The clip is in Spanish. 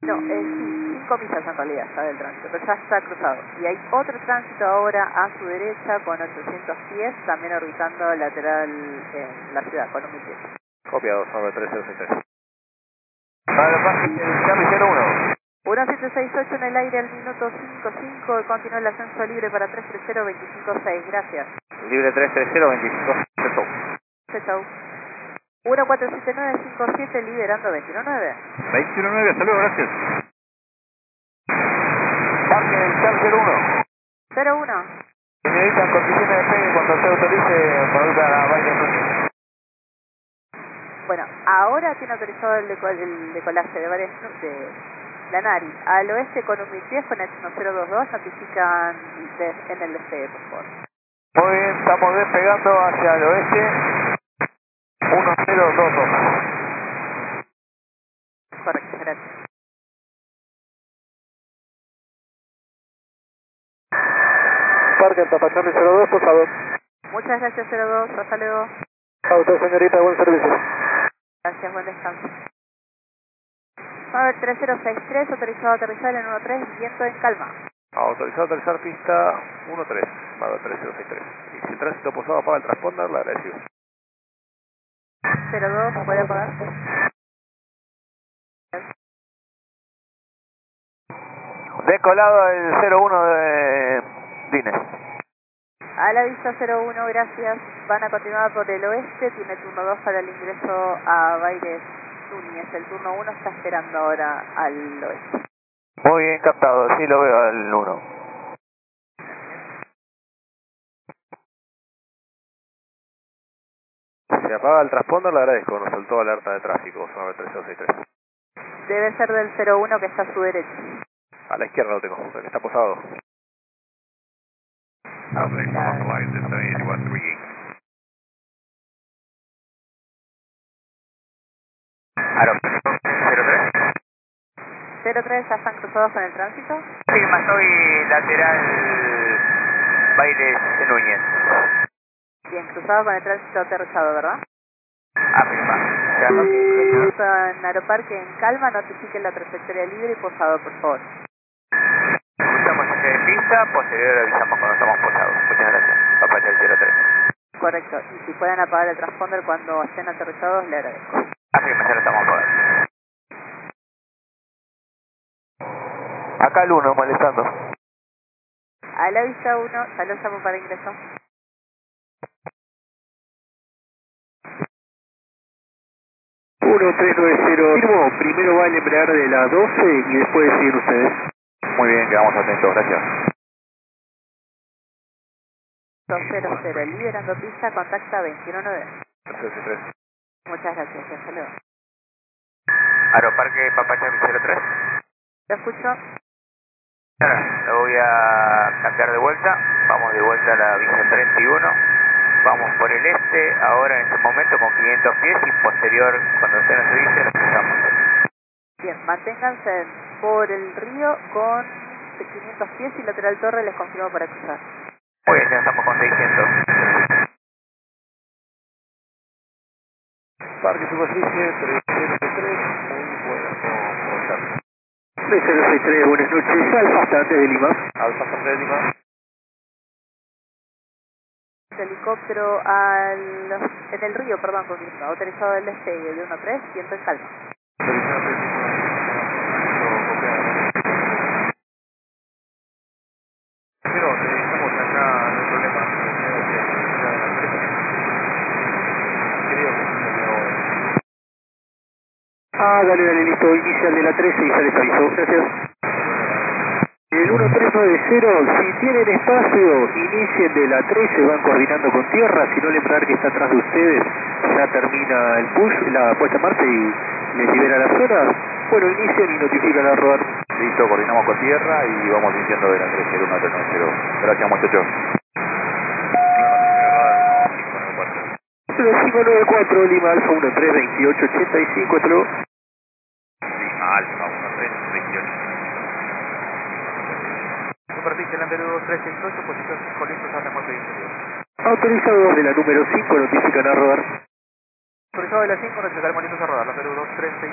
No, sí, 5 millas en realidad está del tránsito, pero ya está cruzado. Y hay otro tránsito ahora a su derecha con 800 pies, también orbitando lateral en la ciudad, con 1000 pies. Copiado, 93063. Charlie 01. 1768 en el aire al minuto 55, continúa el ascenso libre para 330-256, gracias. Libre 330-25. Chau, chau. 147957 liberando 219. 219, hasta luego, gracias. Parque el Charlie 01. 01. Si necesitan condiciones de pegue cuando se autorice, para la Baile Núñez. Bueno, ahora tiene autorizado el decolaje de varias de la nariz. Al oeste con 1000 pies con el 1022 notifican en el despegue, por favor. Muy bien, estamos despegando hacia el oeste. 1022. Correcto, gracias. Parque Papa Charlie 02, por favor. Muchas gracias, 02. Hasta luego. A usted, señorita, buen servicio. Gracias, buen descanso. 93063, autorizado a aterrizar en 13, viento en calma. Autorizado a aterrizar pista 13, 3063. Y si el tránsito posado apaga el transponder, le agradecido. 02, ¿puede apagar? Decolado el 01 de Dines. A la vista 01, gracias. Van a continuar por el oeste, tiene turno 2 para el ingreso a Baires Núñez. El turno 1 está esperando ahora al oeste. Muy bien captado, sí lo veo al 1. Si se apaga el transponder, le agradezco, nos soltó alerta de tráfico, 93063. Debe ser del 01 que está a su derecha. A la izquierda lo tengo, el que está posado. Aeropuerto 03. 03, ¿ya están cruzados con el tránsito? Sí, más hoy lateral Baires de Núñez. Bien, cruzado con el tránsito aterrizado, ¿verdad? Afirma. Ingreso en Aeroparque en calma, notifiquen la trayectoria libre y posado, por favor. Estamos en pista, posterior avisamos cuando estamos posados. Muchas gracias. Papá Charlie 03. Correcto, y si pueden apagar el transponder cuando estén aterrizados, le agradezco. Afirma, ya lo estamos apagando. Acá el 1 molestando. A la vista 1, ya lo llamo para ingreso. Uno 390. Firmo, primero va el embrague de la 12 y después siguen ustedes. Muy bien, quedamos atentos, gracias. 200, liberando pista, contacta 219. 303. Muchas gracias, hasta luego. Aeroparque Papá Charlie 03. ¿Lo escucho? Lo voy a cambiar de vuelta. Vamos de vuelta a la vista 31. Vamos por el este, ahora en este momento con 500 pies y posterior, cuando estén en servicio, nos cruzamos. Bien, manténganse por el río con 500 pies y lateral torre les confirmo para cruzar. Muy bien, ya estamos con 600. Parque superficie 303, muy buenas, ¿cómo estás? 3063, buenas noches, Alfa Stante de Lima. Alfa Stante de Lima. Helicóptero en el río, perdón, con autorizado del despegue de 13, viento en calma. Pero estamos acá, no hay problema. Creo que sí me ahora. Dale, listo, inicial de la 13 y ya les aviso, gracias. El 1390, si tienen espacio, inicien de la 13, van coordinando con tierra, si no el embrague que está atrás de ustedes ya termina el push, la puesta en marcha y les libera la zona, bueno, inician y notifican a rodar. Listo, coordinamos con tierra y vamos iniciando de la 13, el 1390. Gracias muchachos. 594 Lima Alfa 132885, hasta luego. Lima Alfa 1328. Superficie Landero 2368, posición 5 listos a remolque de interior. Autorizados de la número 5, notifican a rodar. Autorizado de la 5, notificaremos listos a rodar, Landero 2368.